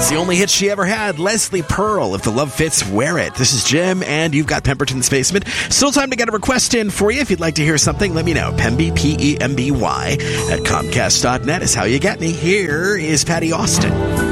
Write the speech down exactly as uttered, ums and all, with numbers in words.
It's the only hit she ever had. Leslie Pearl, If the Love Fits, Wear It. This is Jim, and you've got Pemberton's Basement. Still time to get a request in for you. If you'd like to hear something, let me know. Pemby, P E M B Y, at Comcast dot net is how you get me. Here is Patty Austin.